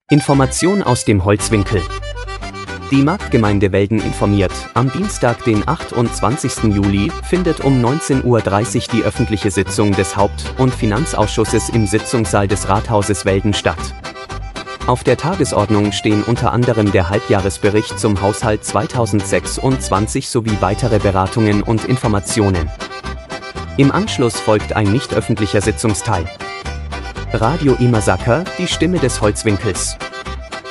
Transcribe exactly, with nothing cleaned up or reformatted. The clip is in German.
Information aus dem Holzwinkel. Die Marktgemeinde Welden informiert, am Dienstag, den achtundzwanzigsten Juli, findet um neunzehn Uhr dreißig die öffentliche Sitzung des Haupt- und Finanzausschusses im Sitzungssaal des Rathauses Welden statt. Auf der Tagesordnung stehen unter anderem der Halbjahresbericht zum Haushalt zweitausendsechsundzwanzig sowie weitere Beratungen und Informationen. Im Anschluss folgt ein nicht öffentlicher Sitzungsteil. Radio Imasaka, die Stimme des Holzwinkels.